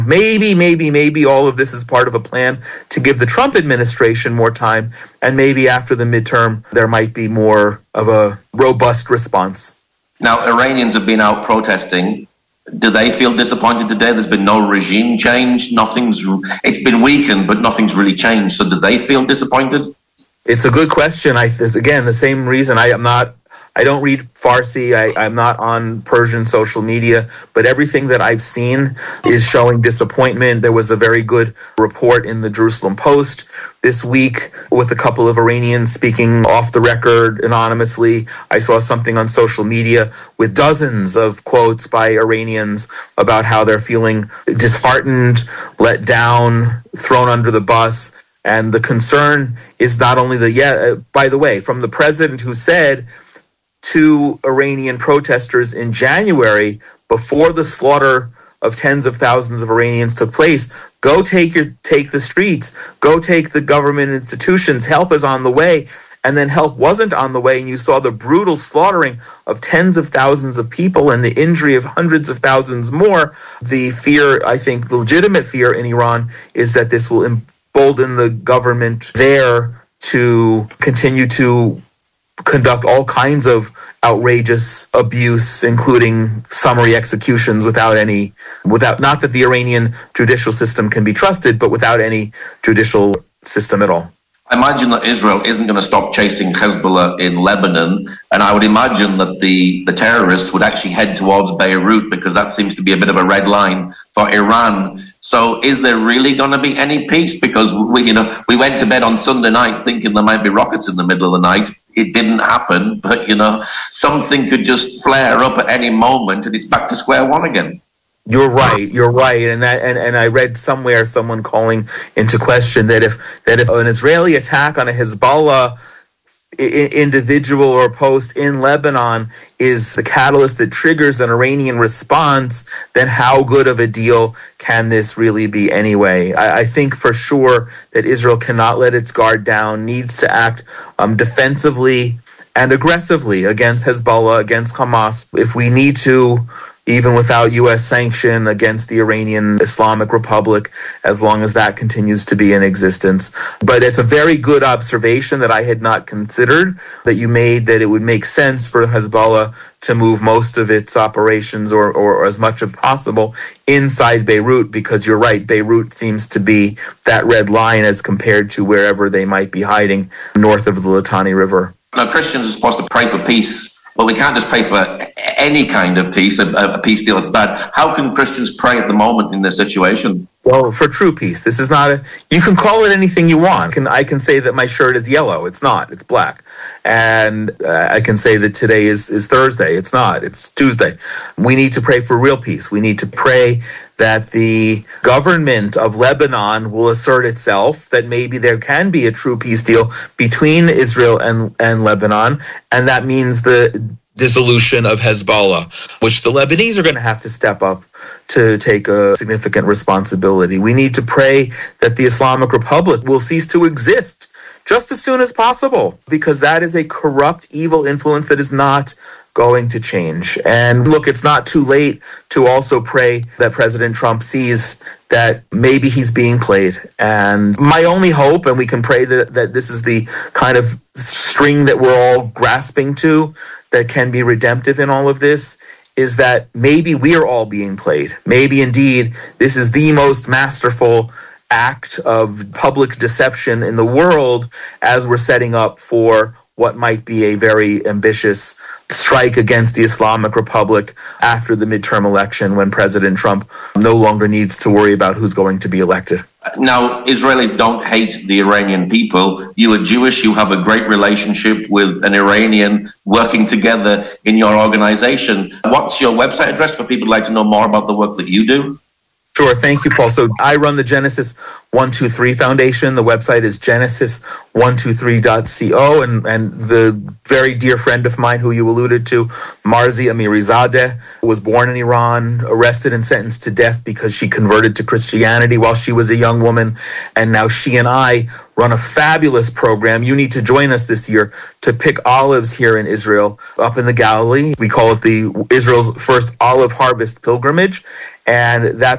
Maybe all of this is part of a plan to give the Trump administration more time, and maybe after the midterm there might be more of a robust response. Now, Iranians have been out protesting. Do they feel disappointed today? There's been no regime change. It's been weakened, but nothing's really changed. So do they feel disappointed? It's a good question. Again, the same reason I don't read Farsi. I'm not on Persian social media, but everything that I've seen is showing disappointment. There was a very good report in the Jerusalem Post this week with a couple of Iranians speaking off the record anonymously. I saw something on social media with dozens of quotes by Iranians about how they're feeling disheartened, let down, thrown under the bus. And the concern is not only by the way, from the president who said to Iranian protesters in January, before the slaughter of tens of thousands of Iranians took place, go take the streets, go take the government institutions, help is on the way. And then help wasn't on the way, and you saw the brutal slaughtering of tens of thousands of people and the injury of hundreds of thousands more. The fear, I think, the legitimate fear in Iran is that this will embolden the government there to continue to conduct all kinds of outrageous abuse, including summary executions without not that the Iranian judicial system can be trusted, but without any judicial system at all. I imagine that Israel isn't going to stop chasing Hezbollah in Lebanon, and I would imagine that the terrorists would actually head towards Beirut, because that seems to be a bit of a red line for Iran. So is there really going to be any peace? Because we went to bed on Sunday night thinking there might be rockets in the middle of the night. It didn't happen, but something could just flare up at any moment and it's back to square one again. You're right, and I read somewhere someone calling into question that if an Israeli attack on a Hezbollah individual or post in Lebanon is the catalyst that triggers an Iranian response, then how good of a deal can this really be anyway? I think for sure that Israel cannot let its guard down, needs to act defensively and aggressively against Hezbollah, against Hamas. If we need to, even without U.S. sanction, against the Iranian Islamic Republic, as long as that continues to be in existence. But it's a very good observation that I had not considered, that you made, that it would make sense for Hezbollah to move most of its operations or as much as possible inside Beirut, because you're right, Beirut seems to be that red line as compared to wherever they might be hiding north of the Litani River. Now, Christians are supposed to pray for peace. But we can't just pray for any kind of peace, a peace deal that's bad. How can Christians pray at the moment in this situation? Well, for true peace. This is not you can call it anything you want. I can say that my shirt is yellow. It's not. It's black. And I can say that today is Thursday. It's not. It's Tuesday. We need to pray for real peace. We need to pray that the government of Lebanon will assert itself, that maybe there can be a true peace deal between Israel and Lebanon, and that means the dissolution of Hezbollah, which the Lebanese are going to have to step up to take a significant responsibility. We need to pray that the Islamic Republic will cease to exist just as soon as possible, because that is a corrupt, evil influence that is not going to change. And look, it's not too late to also pray that President Trump sees that maybe he's being played. And my only hope, and we can pray that this is the kind of string that we're all grasping to that can be redemptive in all of this, is that maybe we are all being played. Maybe indeed this is the most masterful act of public deception in the world as we're setting up for what might be a very ambitious strike against the Islamic Republic after the midterm election, when President Trump no longer needs to worry about who's going to be elected. Now, Israelis don't hate the Iranian people. You are Jewish. You have a great relationship with an Iranian working together in your organization. What's your website address for people who'd like to know more about the work that you do? Sure. Thank you, Paul. So I run the Genesis 123 Foundation. The website is genesis123.co. And the very dear friend of mine who you alluded to, Marzi Amirizadeh, was born in Iran, arrested and sentenced to death because she converted to Christianity while she was a young woman. And now she and I run a fabulous program. You need to join us this year to pick olives here in Israel, up in the Galilee. We call it the Israel's first olive harvest pilgrimage. And that's